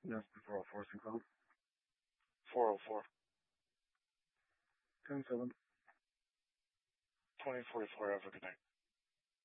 Yes, 404 Synchrone. 404. 10-7. 2044, have a good night.